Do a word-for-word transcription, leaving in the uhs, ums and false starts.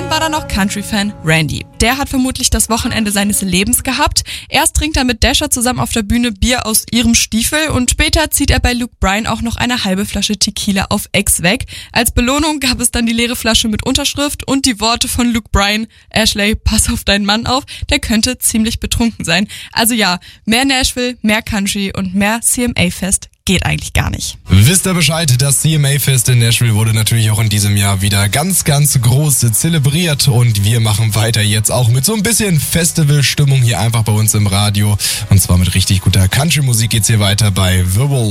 dann war da noch Country-Fan Randy. Der hat vermutlich das Wochenende seines Lebens gehabt. Erst trinkt er mit Dasher zusammen auf der Bühne Bier aus ihrem Stiefel und später zieht er bei Luke Bryan auch noch eine halbe Flasche Tequila auf Ex weg. Als Belohnung gab es dann die leere Flasche mit Unterschrift und die Worte von Luke Bryan: Ashley, pass auf deinen Mann auf, der könnte ziemlich betrunken sein. Also ja, mehr Nashville, mehr Country und mehr C M A-Fest geht eigentlich gar nicht. Wisst ihr Bescheid, das C M A-Fest in Nashville wurde natürlich auch in diesem Jahr wieder ganz, ganz groß zelebriert und wir machen weiter jetzt auch mit so ein bisschen Festivalstimmung hier einfach bei uns im Radio und zwar mit richtig guter Country-Musik geht's hier weiter bei The Wolf.